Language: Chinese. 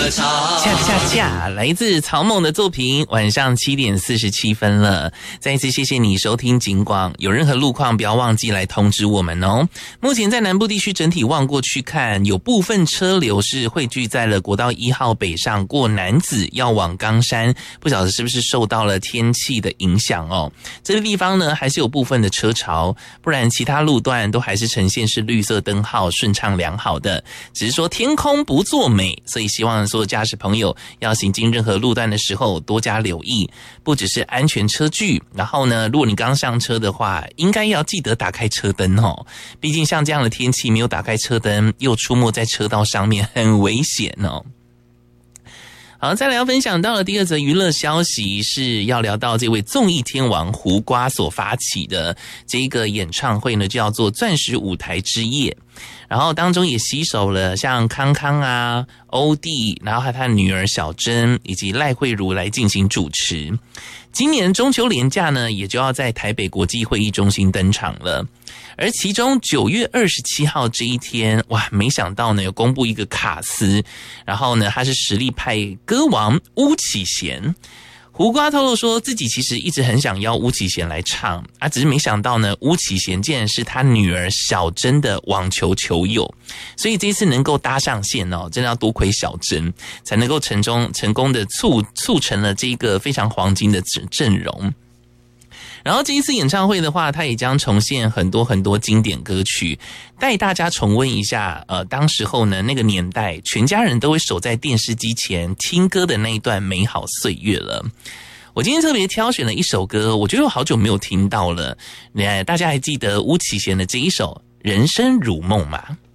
恰来自曹猛的作品，晚上7点47分了。再一次谢谢你收听警广，有任何路况不要忘记来通知我们哦。目前在南部地区整体望过去看，有部分车流是汇聚在了国道1号北上过楠梓要往冈山，不晓得是不是受到了天气的影响哦。这个地方呢还是有部分的车潮，不然其他路段都还是呈现是绿色灯号顺畅良好的，只是说天空不作美，所以希望所有驾驶朋友要行经任何路段的时候多加留意，不只是安全车距，然后呢如果你刚上车的话应该要记得打开车灯哦，毕竟像这样的天气没有打开车灯又出没在车道上面很危险哦。好，再来要分享到了第二则娱乐消息，是要聊到这位综艺天王胡瓜所发起的这个演唱会呢，就叫做钻石舞台之夜，然后当中也携手了像康康啊、欧弟，然后还有他女儿小珍以及赖慧如来进行主持。今年中秋连假呢，也就要在台北国际会议中心登场了。而其中9月27号这一天，哇，没想到呢有公布一个卡司，然后呢他是实力派歌王巫启贤。胡瓜透露说自己其实一直很想邀巫启贤来唱啊，只是没想到呢巫启贤竟然是他女儿小珍的网球球友，所以这次能够搭上线哦，真的要多亏小珍才能够成功的促成了这个非常黄金的阵容。然后这一次演唱会的话，他也将重现很多经典歌曲，带大家重温一下当时候呢那个年代全家人都会守在电视机前听歌的那一段美好岁月了。我今天特别挑选了一首歌，我觉得我好久没有听到了，大家还记得巫启贤的这一首《人生如梦》吗？